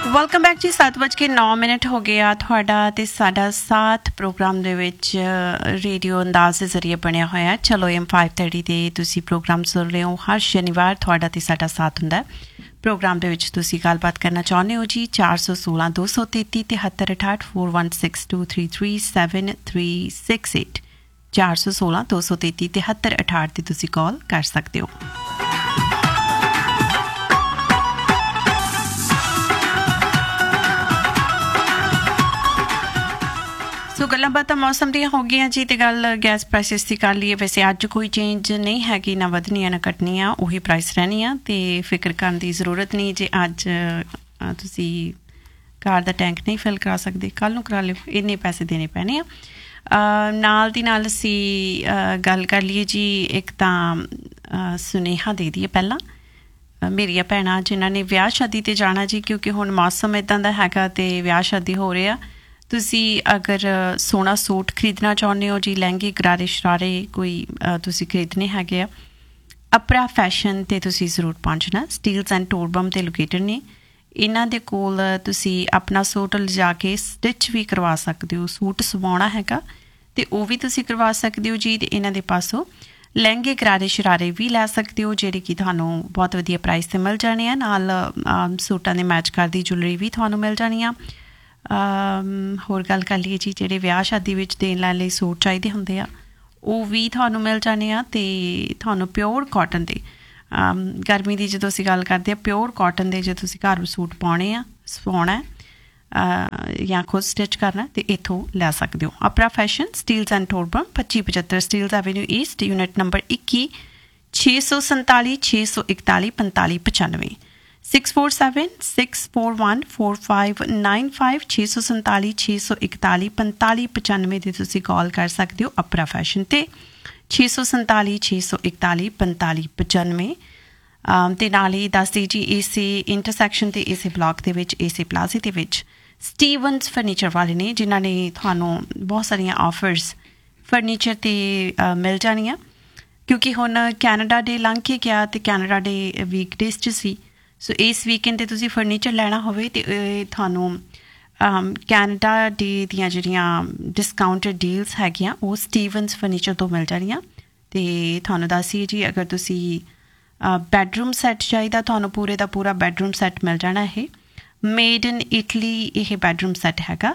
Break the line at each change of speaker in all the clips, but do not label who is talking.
Welcome back ਜੀ। 7:09 ਹੋ ਗਏ ਆ। ਤੁਹਾਡਾ ਤੇ ਸਾਡਾ ਸਾਥ ਪ੍ਰੋਗਰਾਮ ਦੇ ਵਿੱਚ ਰੇਡੀਓ ਅੰਦਾਜ਼ ਦੇ ਜ਼ਰੀਏ ਬਣਿਆ ਹੋਇਆ। ਚਲੋ M530 ਤੇ ਤੁਸੀਂ ਪ੍ਰੋਗਰਾਮ ਸੁਣ ਰਹੇ ਹੋ। ਹਰ ਸ਼ਨੀਵਾਰ ਤੁਹਾਡਾ ਤੇ ਸਾਡਾ ਸਾਥ ਹੁੰਦਾ ਪ੍ਰੋਗਰਾਮ ਦੇ ਵਿੱਚ। ਤੁਸੀਂ ਗੱਲਬਾਤ ਕਰਨਾ ਚਾਹੁੰਦੇ ਹੋ ਜੀ 416 233 7368 4162337368 416 233 7368 ਤੇ ਤੁਸੀਂ ਕਾਲ ਕਰ ਸਕਦੇ ਹੋ। ਸੋ ਗੱਲਾਂ ਬਾਤਾਂ ਮੌਸਮ ਦੀਆਂ ਹੋ ਗਈਆਂ ਜੀ। ਤੇ ਗੱਲ ਗੈਸ ਪ੍ਰਾਈਸਿਸ ਦੀ ਕਰ ਲਈਏ। ਵੈਸੇ ਅੱਜ ਕੋਈ ਚੇਂਜ ਨਹੀਂ ਹੈਗੀ, ਨਾ ਵਧਣੀ ਆ ਨਾ ਘਟਣੀ ਆ, ਉਹੀ ਪ੍ਰਾਈਸ ਰਹਿਣੀ ਆ ਤੇ ਫਿਕਰ ਕਰਨ ਦੀ ਜ਼ਰੂਰਤ ਨਹੀਂ। ਜੇ ਅੱਜ ਤੁਸੀਂ ਕਾਰ ਦਾ ਟੈਂਕ ਨਹੀਂ ਫਿਲ ਕਰਾ ਸਕਦੇ, ਕੱਲ੍ਹ ਨੂੰ ਕਰਾ ਲਿਓ, ਇੰਨੇ ਪੈਸੇ ਦੇਣੇ ਪੈਣੇ ਆ। ਨਾਲ ਦੀ ਨਾਲ ਅਸੀਂ ਗੱਲ ਕਰ ਲਈਏ ਜੀ। ਇੱਕ ਤਾਂ ਸੁਨੇਹਾ ਦੇ ਦਈਏ ਪਹਿਲਾਂ ਮੇਰੀਆਂ ਭੈਣਾਂ ਜਿਨ੍ਹਾਂ ਨੇ ਵਿਆਹ ਸ਼ਾਦੀ 'ਤੇ ਜਾਣਾ ਜੀ, ਕਿਉਂਕਿ ਹੁਣ ਮੌਸਮ ਇੱਦਾਂ ਦਾ ਹੈਗਾ ਅਤੇ ਵਿਆਹ ਸ਼ਾਦੀ ਹੋ ਰਿਹਾ। ਤੁਸੀਂ ਅਗਰ ਸੋਹਣਾ ਸੂਟ ਖਰੀਦਣਾ ਚਾਹੁੰਦੇ ਹੋ ਜੀ, ਲਹਿੰਗੇ ਗਰਾਰੇ ਸ਼ਰਾਰੇ ਕੋਈ ਤੁਸੀਂ ਖਰੀਦਣੇ ਹੈਗੇ ਆ, ਅਪਰਾ ਫੈਸ਼ਨ 'ਤੇ ਤੁਸੀਂ ਜ਼ਰੂਰ ਪਹੁੰਚਣਾ। ਸਟੀਲਸ ਐਂਡ ਟੋਰਬਮ 'ਤੇ ਲੋਕੇਟਡ ਨੇ। ਇਹਨਾਂ ਦੇ ਕੋਲ ਤੁਸੀਂ ਆਪਣਾ ਸੂਟ ਲਿਜਾ ਕੇ ਸਟਿਚ ਵੀ ਕਰਵਾ ਸਕਦੇ ਹੋ। ਸੂਟ ਸਵਾਉਣਾ ਹੈਗਾ ਅਤੇ ਉਹ ਵੀ ਤੁਸੀਂ ਕਰਵਾ ਸਕਦੇ ਹੋ ਜੀ। ਅਤੇ ਇਹਨਾਂ ਦੇ ਪਾਸੋਂ ਲਹਿੰਗੇ ਗਰਾਰੇ ਸ਼ਰਾਰੇ ਵੀ ਲੈ ਸਕਦੇ ਹੋ, ਜਿਹੜੇ ਕਿ ਤੁਹਾਨੂੰ ਬਹੁਤ ਵਧੀਆ ਪ੍ਰਾਈਸ 'ਤੇ ਮਿਲ ਜਾਣੇ ਆ। ਨਾਲ ਸੂਟਾਂ ਦੇ ਮੈਚ ਕਰਦੀ ਜੁਐਲਰੀ ਵੀ ਤੁਹਾਨੂੰ ਮਿਲ ਜਾਣੀ ਆ। ਹੋਰ ਗੱਲ ਕਰ ਲਈਏ ਜੀ, ਜਿਹੜੇ ਵਿਆਹ ਸ਼ਾਦੀ ਵਿੱਚ ਦੇਣ ਲੈਣ ਲਈ ਸੂਟ ਚਾਹੀਦੇ ਹੁੰਦੇ ਆ, ਉਹ ਵੀ ਤੁਹਾਨੂੰ ਮਿਲ ਜਾਣੇ ਆ। ਅਤੇ ਤੁਹਾਨੂੰ ਪਿਓਰ ਕੋਟਨ ਦੇ, ਗਰਮੀ ਦੀ ਜਦੋਂ ਅਸੀਂ ਗੱਲ ਕਰਦੇ ਹਾਂ, ਪਿਓਰ ਕੋਟਨ ਦੇ ਜੇ ਤੁਸੀਂ ਘਰ ਸੂਟ ਪਾਉਣੇ ਆ, ਸਵਾਉਣਾ ਜਾਂ ਖੁਦ ਸਟਿਚ ਕਰਨਾ, ਅਤੇ ਇੱਥੋਂ ਲੈ ਸਕਦੇ ਹੋ। Apra fashion, Steeles and ਟੋਰਬਮ, 2575 Steeles avenue East, unit number 21, 647 641 4595 647 641 4595 647 641 4595 'ਤੇ ਤੁਸੀਂ ਕਾਲ ਕਰ ਸਕਦੇ ਹੋ ਅਪਰਾ ਫੈਸ਼ਨ 'ਤੇ 647 641 4595। ਅਤੇ ਨਾਲ ਹੀ ਦੱਸਦੀ ਜੀ, ਇਸੇ ਇੰਟਰਸੈਕਸ਼ਨ 'ਤੇ ਇਸੇ ਬਲਾਕ ਦੇ ਵਿੱਚ, ਇਸੇ ਪਲਾਜ਼ੇ ਦੇ ਵਿੱਚ ਸਟੀਵਨਸ ਫਰਨੀਚਰ ਵਾਲੇ ਨੇ, ਜਿਨ੍ਹਾਂ ਨੇ ਤੁਹਾਨੂੰ ਬਹੁਤ ਸਾਰੀਆਂ ਆਫਰਸ ਫਰਨੀਚਰ 'ਤੇ ਮਿਲ ਜਾਣੀਆਂ। ਕਿਉਂਕਿ ਹੁਣ ਕੈਨੇਡਾ ਡੇ ਲੰਘ ਕੇ ਗਿਆ ਅਤੇ ਕੈਨੇਡਾ ਡੇ ਵੀਕਡੇਜ਼ 'ਚ ਸੀ। ਸੋ ਇਸ ਵੀਕਐਂਡ 'ਤੇ ਤੁਸੀਂ ਫਰਨੀਚਰ ਲੈਣਾ ਹੋਵੇ ਅਤੇ ਤੁਹਾਨੂੰ ਕੈਨੇਡਾ ਡੇ ਦੀਆਂ ਜਿਹੜੀਆਂ ਡਿਸਕਾਊਂਟਡ ਡੀਲਸ ਹੈਗੀਆਂ ਉਹ ਸਟੀਵਨਸ ਫਰਨੀਚਰ ਤੋਂ ਮਿਲ ਜਾਣੀਆਂ। ਅਤੇ ਤੁਹਾਨੂੰ ਦੱਸੀਏ ਜੀ, ਅਗਰ ਤੁਸੀਂ ਬੈਡਰੂਮ ਸੈੱਟ ਚਾਹੀਦਾ, ਤੁਹਾਨੂੰ ਪੂਰੇ ਦਾ ਪੂਰਾ ਬੈਡਰੂਮ ਸੈੱਟ ਮਿਲ ਜਾਣਾ। ਇਹ ਮੇਡ ਇਨ ਇਟਲੀ ਇਹ ਬੈਡਰੂਮ ਸੈੱਟ ਹੈਗਾ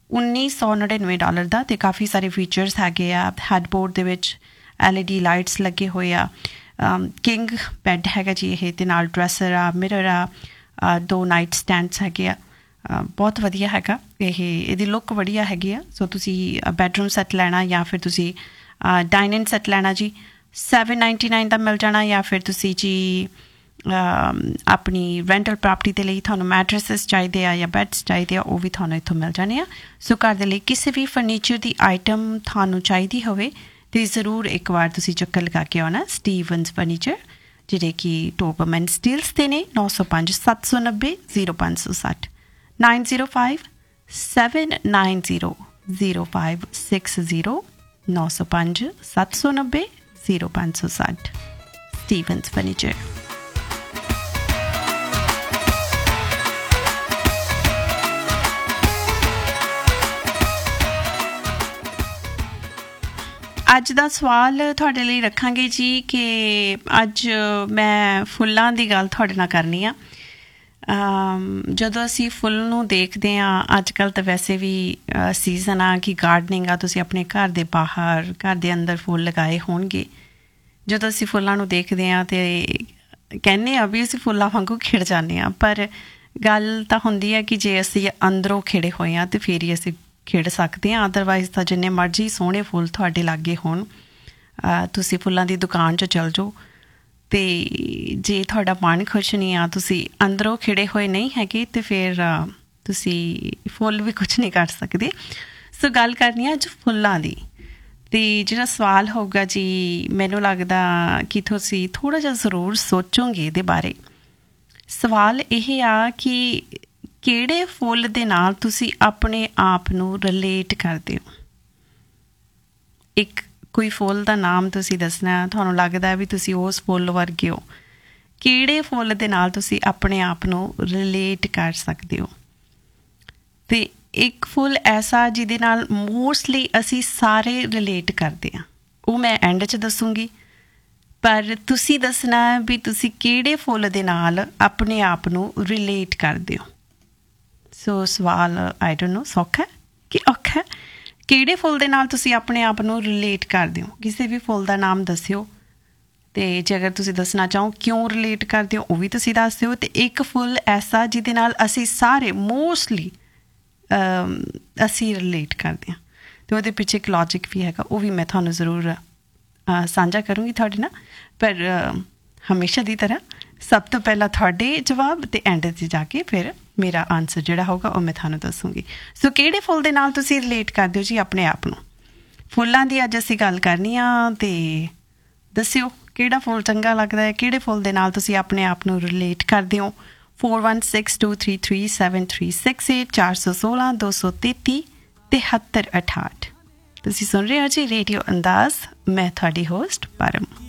$1999 ਦਾ, ਅਤੇ ਕਾਫੀ ਸਾਰੇ ਫੀਚਰਸ ਹੈਗੇ ਆ। ਹੈਡਬੋਰਡ ਦੇ ਵਿੱਚ LED ਲਾਈਟਸ ਲੱਗੇ ਹੋਏ ਆ। ਕਿੰਗ ਬੈੱਡ ਹੈਗਾ ਜੀ ਇਹ, ਅਤੇ ਨਾਲ ਡਰੈਸਰ ਆ, ਮਿਰਰ ਆ, 2 ਨਾਈਟ ਸਟੈਂਡਸ ਹੈਗੇ ਆ। ਬਹੁਤ ਵਧੀਆ ਹੈਗਾ ਇਹ, ਇਹਦੀ ਲੁੱਕ ਵਧੀਆ ਹੈਗੀ ਆ। ਸੋ ਤੁਸੀਂ ਬੈਡਰੂਮ ਸੈੱਟ ਲੈਣਾ ਜਾਂ ਫਿਰ ਤੁਸੀਂ ਡਾਈਨਿੰਗ ਸੈੱਟ ਲੈਣਾ ਜੀ, $799 ਦਾ ਮਿਲ ਜਾਣਾ। ਜਾਂ ਫਿਰ ਤੁਸੀਂ ਜੀ ਆਪਣੀ ਰੈਂਟਲ ਪ੍ਰਾਪਰਟੀ ਦੇ ਲਈ ਤੁਹਾਨੂੰ ਮੈਟਰਸਿਸ ਚਾਹੀਦੇ ਆ ਜਾਂ ਬੈੱਡਸ ਚਾਹੀਦੇ ਆ, ਉਹ ਵੀ ਤੁਹਾਨੂੰ ਇੱਥੋਂ ਮਿਲ ਜਾਣੇ ਆ। ਸੋ ਘਰ ਦੇ ਲਈ ਕਿਸੇ ਵੀ ਫਰਨੀਚਰ ਦੀ ਆਈਟਮ ਤੁਹਾਨੂੰ ਚਾਹੀਦੀ ਹੋਵੇ ਅਤੇ ਜ਼ਰੂਰ ਇੱਕ ਵਾਰ ਤੁਸੀਂ ਚੱਕਰ ਲਗਾ ਕੇ ਆਉਣਾ ਸਟੀਵਨਸ ਫਰਨੀਚਰ, ਜਿਹੜੇ ਕਿ ਟੋਰਬਮ ਐਂਡ ਸਟੀਲਸ ਦੇ ਨੇ। 905 790 0560 905 790 0560 905 790 0560 ਸਟੀਵਨਸ ਫਰਨੀਚਰ। ਅੱਜ ਦਾ ਸਵਾਲ ਤੁਹਾਡੇ ਲਈ ਰੱਖਾਂਗੇ ਜੀ ਕਿ ਅੱਜ ਮੈਂ ਫੁੱਲਾਂ ਦੀ ਗੱਲ ਤੁਹਾਡੇ ਨਾਲ ਕਰਨੀ ਆ। ਜਦੋਂ ਅਸੀਂ ਫੁੱਲ ਨੂੰ ਦੇਖਦੇ ਹਾਂ, ਅੱਜ ਕੱਲ੍ਹ ਤਾਂ ਵੈਸੇ ਵੀ ਸੀਜ਼ਨ ਆ ਕਿ ਗਾਰਡਨਿੰਗ ਆ, ਤੁਸੀਂ ਆਪਣੇ ਘਰ ਦੇ ਬਾਹਰ, ਘਰ ਦੇ ਅੰਦਰ ਫੁੱਲ ਲਗਾਏ ਹੋਣਗੇ। ਜਦੋਂ ਅਸੀਂ ਫੁੱਲਾਂ ਨੂੰ ਦੇਖਦੇ ਹਾਂ ਅਤੇ ਕਹਿੰਦੇ ਹਾਂ ਵੀ ਅਸੀਂ ਫੁੱਲਾਂ ਵਾਂਗੂ ਖਿੜ ਜਾਂਦੇ ਹਾਂ, ਪਰ ਗੱਲ ਤਾਂ ਹੁੰਦੀ ਹੈ ਕਿ ਜੇ ਅਸੀਂ ਅੰਦਰੋਂ ਖਿੜੇ ਹੋਏ ਹਾਂ ਤਾਂ ਫਿਰ ਹੀ ਅਸੀਂ ਖਿੜ ਸਕਦੇ ਹਾਂ। ਅਦਰਵਾਈਜ਼ ਤਾਂ ਜਿੰਨੇ ਮਰਜ਼ੀ ਸੋਹਣੇ ਫੁੱਲ ਤੁਹਾਡੇ ਲਾਗੇ ਹੋਣ, ਤੁਸੀਂ ਫੁੱਲਾਂ ਦੀ ਦੁਕਾਨ 'ਚ ਚਲ ਜਾਓ, ਅਤੇ ਜੇ ਤੁਹਾਡਾ ਮਨ ਖੁਸ਼ ਨਹੀਂ ਆ, ਤੁਸੀਂ ਅੰਦਰੋਂ ਖਿੜੇ ਹੋਏ ਨਹੀਂ ਹੈਗੇ, ਅਤੇ ਫਿਰ ਤੁਸੀਂ ਫੁੱਲ ਵੀ ਕੁਛ ਨਹੀਂ ਕਰ ਸਕਦੇ। ਸੋ ਗੱਲ ਕਰਨੀ ਆ ਅੱਜ ਫੁੱਲਾਂ ਦੀ। ਅਤੇ ਜਿਹੜਾ ਸਵਾਲ ਹੋਊਗਾ ਜੀ, ਮੈਨੂੰ ਲੱਗਦਾ ਕਿ ਤੁਸੀਂ ਥੋੜ੍ਹਾ ਜਿਹਾ ਜ਼ਰੂਰ ਸੋਚੋਗੇ ਇਹਦੇ ਬਾਰੇ। ਸਵਾਲ ਇਹ ਆ ਕਿ ਕਿਹੜੇ ਫੁੱਲ ਦੇ ਨਾਲ ਤੁਸੀਂ ਆਪਣੇ ਆਪ ਨੂੰ ਰਿਲੇਟ ਕਰਦੇ ਹੋ। ਇੱਕ ਕੋਈ ਫੁੱਲ ਦਾ ਨਾਮ ਤੁਸੀਂ ਦੱਸਣਾ, ਤੁਹਾਨੂੰ ਲੱਗਦਾ ਵੀ ਤੁਸੀਂ ਉਸ ਫੁੱਲ ਵਰਗੇ ਹੋ। ਕਿਹੜੇ ਫੁੱਲ ਦੇ ਨਾਲ ਤੁਸੀਂ ਆਪਣੇ ਆਪ ਨੂੰ ਰਿਲੇਟ ਕਰ ਸਕਦੇ ਹੋ। ਤੇ ਇੱਕ ਫੁੱਲ ਐਸਾ ਜਿਹਦੇ ਨਾਲ ਮੋਸਟਲੀ ਅਸੀਂ ਸਾਰੇ ਰਿਲੇਟ ਕਰਦੇ ਹਾਂ, ਉਹ ਮੈਂ ਐਂਡ 'ਚ ਦੱਸੂੰਗੀ। ਪਰ ਤੁਸੀਂ ਦੱਸਣਾ ਵੀ ਤੁਸੀਂ ਕਿਹੜੇ ਫੁੱਲ ਦੇ ਨਾਲ ਆਪਣੇ ਆਪ ਨੂੰ ਰਿਲੇਟ ਕਰਦੇ ਹੋ। ਸੋ ਸਵਾਲ ਆਈ ਡੋਂਟ ਨੋ ਸੌਖਾ ਕਿ ਔਖਾ, ਕਿਹੜੇ ਫੁੱਲ ਦੇ ਨਾਲ ਤੁਸੀਂ ਆਪਣੇ ਆਪ ਨੂੰ ਰਿਲੇਟ ਕਰਦੇ ਹੋ। ਕਿਸੇ ਵੀ ਫੁੱਲ ਦਾ ਨਾਮ ਦੱਸਿਓ, ਅਤੇ ਜੇ ਅਗਰ ਤੁਸੀਂ ਦੱਸਣਾ ਚਾਹੋ ਕਿਉਂ ਰਿਲੇਟ ਕਰਦੇ ਹੋ ਉਹ ਵੀ ਤੁਸੀਂ ਦੱਸ ਦਿਓ। ਅਤੇ ਇੱਕ ਫੁੱਲ ਐਸਾ ਜਿਹਦੇ ਨਾਲ ਅਸੀਂ ਸਾਰੇ ਮੋਸਟਲੀ ਅਸੀਂ ਰਿਲੇਟ ਕਰਦੇ ਹਾਂ, ਅਤੇ ਉਹਦੇ ਪਿੱਛੇ ਇੱਕ ਲੌਜਿਕ ਵੀ ਹੈਗਾ, ਉਹ ਵੀ ਮੈਂ ਤੁਹਾਨੂੰ ਜ਼ਰੂਰ ਸਾਂਝਾ ਕਰੂੰਗੀ ਤੁਹਾਡੇ ਨਾਲ। ਪਰ ਹਮੇਸ਼ਾ ਦੀ ਤਰ੍ਹਾਂ ਸਭ ਤੋਂ ਪਹਿਲਾਂ ਤੁਹਾਡੇ ਜਵਾਬ ਅਤੇ ਐਂਡ 'ਤੇ ਜਾ ਕੇ ਫਿਰ ਮੇਰਾ ਆਨਸਰ ਜਿਹੜਾ ਹੋਊਗਾ ਉਹ ਮੈਂ ਤੁਹਾਨੂੰ ਦੱਸੂੰਗੀ। ਸੋ ਕਿਹੜੇ ਫੁੱਲ ਦੇ ਨਾਲ ਤੁਸੀਂ ਰਿਲੇਟ ਕਰਦੇ ਹੋ ਜੀ ਆਪਣੇ ਆਪ ਨੂੰ। ਫੁੱਲਾਂ ਦੀ ਅੱਜ ਅਸੀਂ ਗੱਲ ਕਰਨੀ ਆ, ਅਤੇ ਦੱਸਿਓ ਕਿਹੜਾ ਫੁੱਲ ਚੰਗਾ ਲੱਗਦਾ ਹੈ, ਕਿਹੜੇ ਫੁੱਲ ਦੇ ਨਾਲ ਤੁਸੀਂ ਆਪਣੇ ਆਪ ਨੂੰ ਰਿਲੇਟ ਕਰਦੇ ਹੋ। 4162337368 416 233 7368। ਤੁਸੀਂ ਸੁਣ ਰਹੇ ਹੋ ਜੀ ਰੇਡੀਓ ਅੰਦਾਜ਼, ਮੈਂ ਤੁਹਾਡੀ ਹੋਸਟ ਪਰਮ।